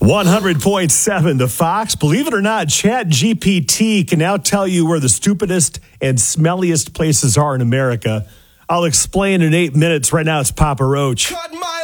100.7 The Fox. Believe it or not, ChatGPT can now tell you where the stupidest and smelliest places are in America. I'll explain in 8 minutes. Right now, it's Papa Roach. Cut my